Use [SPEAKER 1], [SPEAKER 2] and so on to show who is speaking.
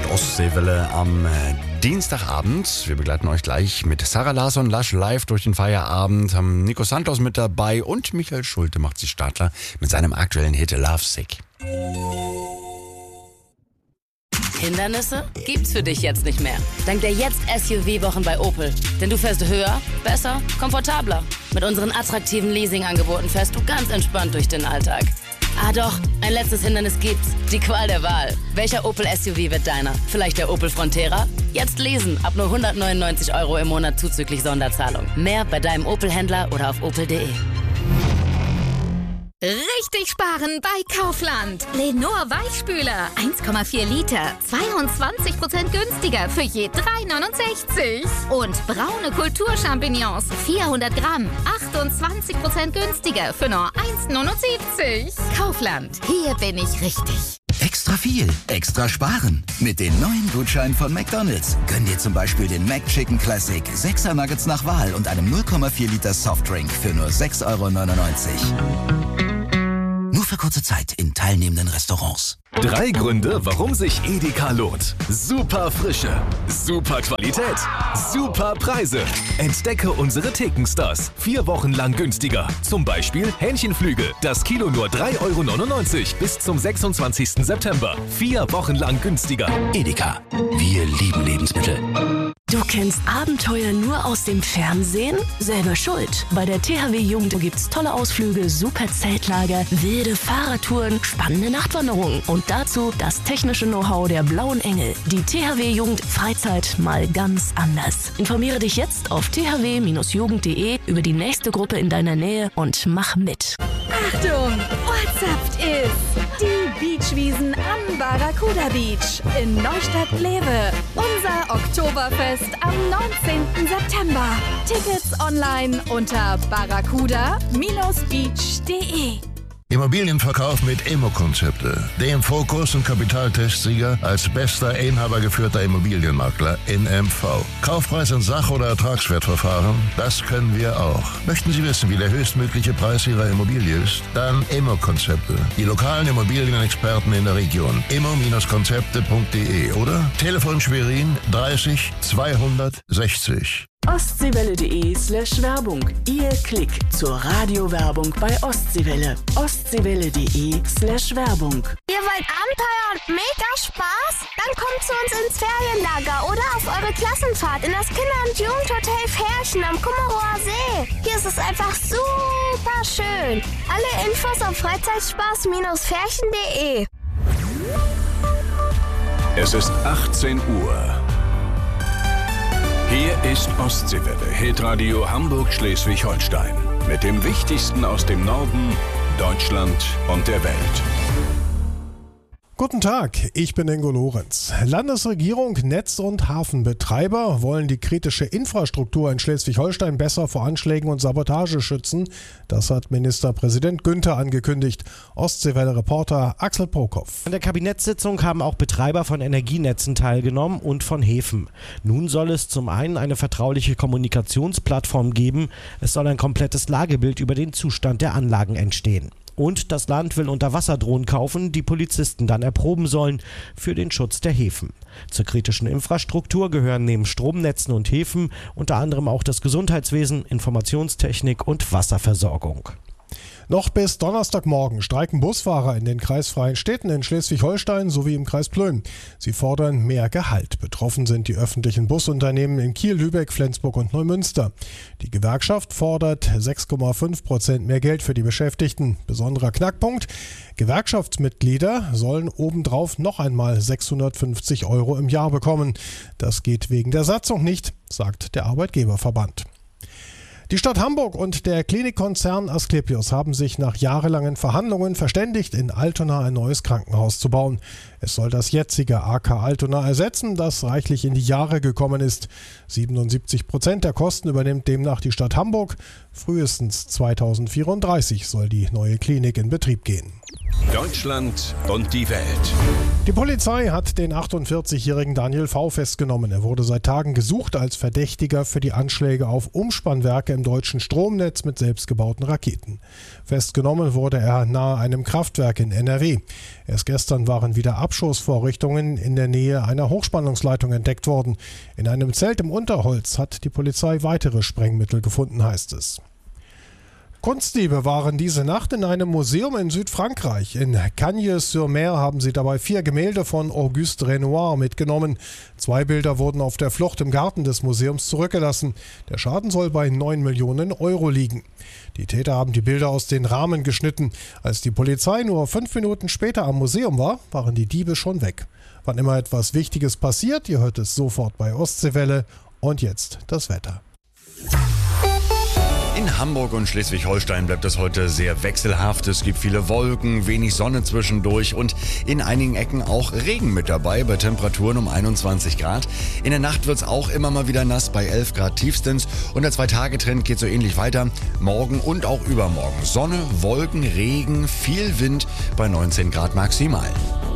[SPEAKER 1] hört Ostseewelle am Dienstagabend. Wir begleiten euch gleich mit Sarah Larsson, Lush live durch den Feierabend, haben Nico Santos mit dabei und Michael Schulte macht sich Startler mit seinem aktuellen Hit Love Sick.
[SPEAKER 2] Hindernisse gibt's für dich jetzt nicht mehr. Dank der Jetzt-SUV-Wochen bei Opel. Denn du fährst höher, besser, komfortabler. Mit unseren attraktiven Leasing-Angeboten fährst du ganz entspannt durch den Alltag. Ah doch, ein letztes Hindernis gibt's. Die Qual der Wahl. Welcher Opel-SUV wird deiner? Vielleicht der Opel Frontera? Jetzt lesen, ab nur 199 € im Monat zuzüglich Sonderzahlung. Mehr bei deinem Opel-Händler oder auf opel.de.
[SPEAKER 3] Richtig sparen bei Kaufland. Lenor Weichspüler 1,4 Liter, 22% günstiger für je 3,69. Und braune Kulturchampignons 400 Gramm, 28% günstiger für nur 1,79. Kaufland, hier bin ich richtig.
[SPEAKER 4] Extra viel, extra sparen. Mit den neuen Gutscheinen von McDonald's. Gönn dir zum Beispiel den McChicken Classic, 6er Nuggets nach Wahl und einem 0,4 Liter Softdrink für nur 6,99 €. Nur für kurze Zeit in teilnehmenden Restaurants.
[SPEAKER 5] 3 Gründe, warum sich Edeka lohnt. Super Frische, super Qualität, super Preise. Entdecke unsere Thekenstars. 4 Wochen lang günstiger. Zum Beispiel Hähnchenflügel. Das Kilo nur 3,99 € bis zum 26. September. 4 Wochen lang günstiger.
[SPEAKER 4] Edeka. Wir lieben Lebensmittel.
[SPEAKER 6] Du kennst Abenteuer nur aus dem Fernsehen? Selber schuld. Bei der THW Jugend gibt's tolle Ausflüge, super Zeltlager, wilde Fahrradtouren, spannende Nachtwanderungen und dazu das technische Know-how der Blauen Engel. Die THW Jugend Freizeit mal ganz anders. Informiere dich jetzt auf thw-jugend.de über die nächste Gruppe in deiner Nähe und mach mit.
[SPEAKER 7] Achtung, Ortssaft ist die Beachwiesen am Barracuda Beach in Neustadt-Lewe. Unser Oktoberfest am 19. September. Tickets online unter barracuda-beach.de.
[SPEAKER 8] Immobilienverkauf mit Immo-Konzepte, dem Fokus- und Kapitaltestsieger als bester inhabergeführter Immobilienmakler in MV. Kaufpreis in Sach- oder Ertragswertverfahren, das können wir auch. Möchten Sie wissen, wie der höchstmögliche Preis Ihrer Immobilie ist? Dann Immo-Konzepte, die lokalen Immobilienexperten in der Region. immo-konzepte.de oder Telefon Schwerin 30 260.
[SPEAKER 6] Ostseewelle.de/Werbung. Ihr Klick zur Radiowerbung bei Ostseewelle. Ostseewelle.de/Werbung.
[SPEAKER 9] Ihr wollt Abenteuer und mega Spaß? Dann kommt zu uns ins Ferienlager oder auf eure Klassenfahrt in das Kinder- und Jugendhotel Färchen am Kummerower See. Hier ist es einfach super schön. Alle Infos auf Freizeitspaß-Färchen.de.
[SPEAKER 10] Es ist 18 Uhr. Hier ist Ostseewelle, Hitradio Hamburg-Schleswig-Holstein. Mit dem Wichtigsten aus dem Norden, Deutschland und der Welt.
[SPEAKER 11] Guten Tag, ich bin Ingo Lorenz. Landesregierung, Netz- und Hafenbetreiber wollen die kritische Infrastruktur in Schleswig-Holstein besser vor Anschlägen und Sabotage schützen. Das hat Ministerpräsident Günther angekündigt. Ostseewelle-Reporter Axel Prokop.
[SPEAKER 12] An der Kabinettssitzung haben auch Betreiber von Energienetzen teilgenommen und von Häfen. Nun soll es zum einen eine vertrauliche Kommunikationsplattform geben. Es soll ein komplettes Lagebild über den Zustand der Anlagen entstehen. Und das Land will Unterwasserdrohnen kaufen, die Polizisten dann erproben sollen für den Schutz der Häfen. Zur kritischen Infrastruktur gehören neben Stromnetzen und Häfen unter anderem auch das Gesundheitswesen, Informationstechnik und Wasserversorgung.
[SPEAKER 11] Noch bis Donnerstagmorgen streiken Busfahrer in den kreisfreien Städten in Schleswig-Holstein sowie im Kreis Plön. Sie fordern mehr Gehalt. Betroffen sind die öffentlichen Busunternehmen in Kiel, Lübeck, Flensburg und Neumünster. Die Gewerkschaft fordert 6,5% mehr Geld für die Beschäftigten. Besonderer Knackpunkt: Gewerkschaftsmitglieder sollen obendrauf noch einmal 650 € im Jahr bekommen. Das geht wegen der Satzung nicht, sagt der Arbeitgeberverband. Die Stadt Hamburg und der Klinikkonzern Asklepios haben sich nach jahrelangen Verhandlungen verständigt, in Altona ein neues Krankenhaus zu bauen. Es soll das jetzige AK Altona ersetzen, das reichlich in die Jahre gekommen ist. 77% der Kosten übernimmt demnach die Stadt Hamburg. Frühestens 2034 soll die neue Klinik in Betrieb gehen.
[SPEAKER 10] Deutschland und die Welt.
[SPEAKER 11] Die Polizei hat den 48-jährigen Daniel V. festgenommen. Er wurde seit Tagen gesucht als Verdächtiger für die Anschläge auf Umspannwerke im deutschen Stromnetz mit selbstgebauten Raketen. Festgenommen wurde er nahe einem Kraftwerk in NRW. Erst gestern waren wieder Abschussvorrichtungen in der Nähe einer Hochspannungsleitung entdeckt worden. In einem Zelt im Unterholz hat die Polizei weitere Sprengmittel gefunden, heißt es. Kunstdiebe waren diese Nacht in einem Museum in Südfrankreich. In Cagnes-sur-Mer haben sie dabei 4 Gemälde von Auguste Renoir mitgenommen. 2 Bilder wurden auf der Flucht im Garten des Museums zurückgelassen. Der Schaden soll bei 9 Millionen Euro liegen. Die Täter haben die Bilder aus den Rahmen geschnitten. Als die Polizei nur 5 Minuten später am Museum war, waren die Diebe schon weg. Wann immer etwas Wichtiges passiert, ihr hört es sofort bei Ostseewelle. Und jetzt das Wetter.
[SPEAKER 1] In Hamburg und Schleswig-Holstein bleibt es heute sehr wechselhaft. Es gibt viele Wolken, wenig Sonne zwischendurch und in einigen Ecken auch Regen mit dabei bei Temperaturen um 21 Grad. In der Nacht wird es auch immer mal wieder nass bei 11 Grad tiefstens und der 2-Tage-Trend geht so ähnlich weiter. Morgen und auch übermorgen Sonne, Wolken, Regen, viel Wind bei 19 Grad maximal.